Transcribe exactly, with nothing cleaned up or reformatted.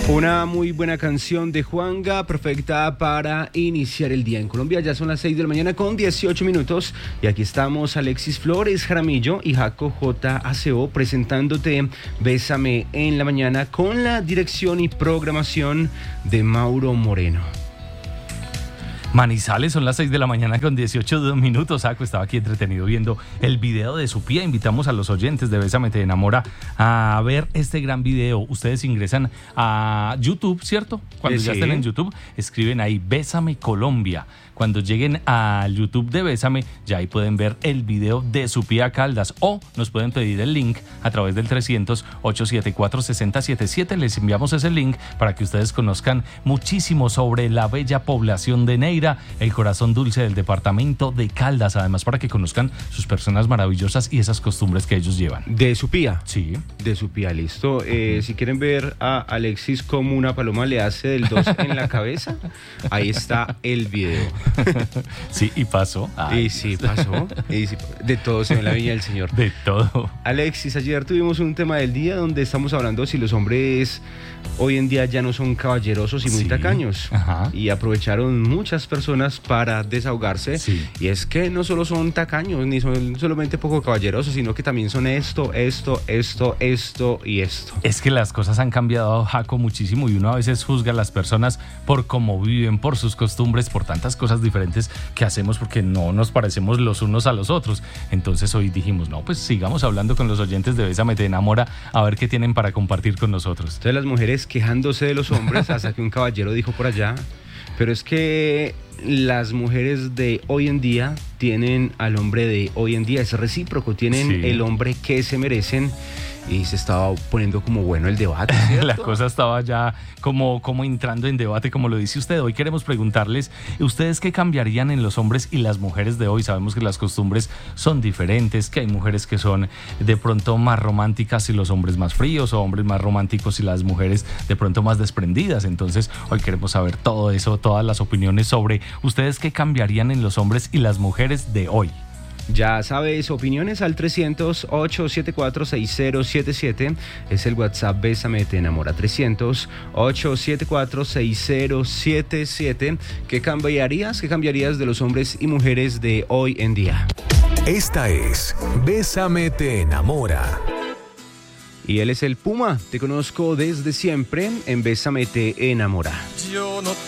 Una muy buena canción de Juanga, perfecta para iniciar el día en Colombia. Ya son las seis de la mañana con dieciocho minutos y aquí estamos Alexis Flores Jaramillo y Jaco J A C O presentándote Bésame en la mañana con la dirección y programación de Mauro Moreno. Manizales, son las seis de la mañana con dieciocho minutos. Saco estaba aquí entretenido viendo el video de Supía. Invitamos a los oyentes de Bésame te enamora a ver este gran video. Ustedes ingresan a YouTube, ¿cierto? Cuando sí. ya estén en YouTube, escriben ahí Bésame Colombia. Cuando lleguen al YouTube de Bésame, ya ahí pueden ver el video de Supía Caldas o nos pueden pedir el link a través del trescientos, ochocientos setenta y cuatro, sesenta setenta y siete. Les enviamos ese link para que ustedes conozcan muchísimo sobre la bella población de Neira, el corazón dulce del departamento de Caldas, además para que conozcan sus personas maravillosas y esas costumbres que ellos llevan. ¿De Supía? Sí. De Supía, listo. Eh, si quieren ver a Alexis como una paloma le hace del dos en la cabeza, ahí está el video. Sí, y pasó. Ay, y sí, pasó. Y sí, de todo se ve en la viña del Señor. De todo. Alexis, ayer tuvimos un tema del día donde estamos hablando si los hombres hoy en día ya no son caballerosos y muy sí. tacaños. Ajá. Y aprovecharon muchas personas para desahogarse. Sí. Y es que no solo son tacaños, ni son solamente poco caballerosos, sino que también son esto, esto, esto, esto y esto. Es que las cosas han cambiado, Jaco, muchísimo, y uno a veces juzga a las personas por cómo viven, por sus costumbres, por tantas cosas diferentes que hacemos porque no nos parecemos los unos a los otros. Entonces hoy dijimos, no, pues sigamos hablando con los oyentes de Bésame te enamora a ver qué tienen para compartir con nosotros. Entonces las mujeres quejándose de los hombres hasta que un caballero dijo por allá, pero es que las mujeres de hoy en día tienen al hombre de hoy en día, es recíproco, tienen sí. el hombre que se merecen. Y se estaba poniendo como bueno el debate, ¿cierto? La cosa estaba ya como, como entrando en debate, como lo dice usted. Hoy queremos preguntarles, ¿ustedes qué cambiarían en los hombres y las mujeres de hoy? Sabemos que las costumbres son diferentes, que hay mujeres que son de pronto más románticas y los hombres más fríos, o hombres más románticos y las mujeres de pronto más desprendidas. Entonces, hoy queremos saber todo eso, todas las opiniones sobre ustedes qué cambiarían en los hombres y las mujeres de hoy. Ya sabes, opiniones al trescientos, ochocientos setenta y cuatro, sesenta setenta y siete. Es el WhatsApp Bésame te enamora. trescientos, ochocientos setenta y cuatro, sesenta setenta y siete. ¿Qué cambiarías? ¿Qué cambiarías de los hombres y mujeres de hoy en día? Esta es Bésame te enamora. Y él es el Puma. Te conozco desde siempre en Bésame te enamora. Yo no